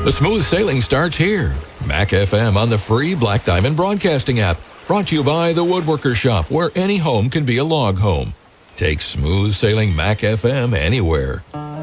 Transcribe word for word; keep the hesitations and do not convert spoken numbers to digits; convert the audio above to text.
The smooth sailing starts here. Mac F M on the free Black Diamond Broadcasting app. Brought to you by the Woodworker Shop, where any home can be a log home. Take smooth sailing Mac F M anywhere.